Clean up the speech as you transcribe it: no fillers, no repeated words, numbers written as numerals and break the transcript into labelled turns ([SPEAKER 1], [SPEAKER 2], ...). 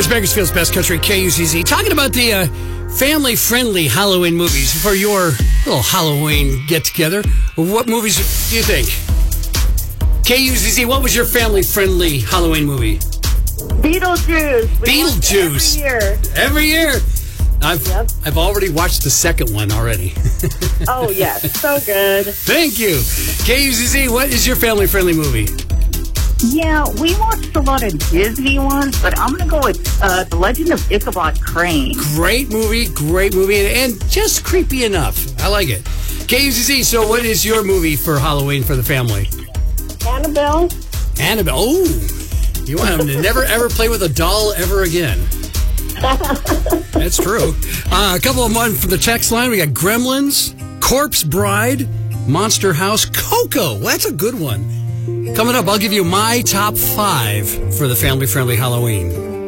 [SPEAKER 1] It's Bakersfield's Best Country, KUCZ. Talking about the family-friendly Halloween movies for your little Halloween get-together. What movies do you think? KUCZ, what was your family-friendly Halloween movie?
[SPEAKER 2] Beetlejuice.
[SPEAKER 1] Beetlejuice. Every year. I've already watched the second one already.
[SPEAKER 2] Oh, yes. So good.
[SPEAKER 1] Thank you. KUCZ, what is your family-friendly movie?
[SPEAKER 3] Yeah, we watched a lot of Disney ones, but I'm going to go with The Legend of Ichabod Crane.
[SPEAKER 1] Great movie, and just creepy enough. I like it. KUCZ, so what is your movie for Halloween for the family?
[SPEAKER 2] Annabelle.
[SPEAKER 1] Annabelle. Oh, you want them to never, ever play with a doll ever again. That's true. A couple of them from the text line. We got Gremlins, Corpse Bride, Monster House, Coco. Well, that's a good one. Coming up, I'll give you my top 5 for the family-friendly Halloween.